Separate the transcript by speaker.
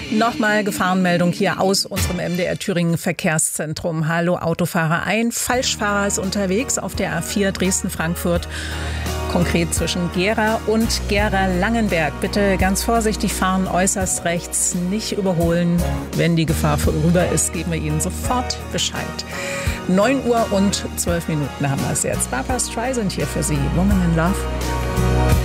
Speaker 1: Nochmal Gefahrenmeldung hier aus unserem MDR Thüringen Verkehrszentrum. Hallo Autofahrer, ein Falschfahrer ist unterwegs auf der A4 Dresden-Frankfurt. Konkret zwischen Gera und Gera-Langenberg. Bitte ganz vorsichtig fahren, äußerst rechts, nicht überholen. Wenn die Gefahr vorüber ist, geben wir Ihnen sofort Bescheid. 9 Uhr und 12 Minuten haben wir es jetzt. Barbra Streisand hier für Sie. Woman in Love.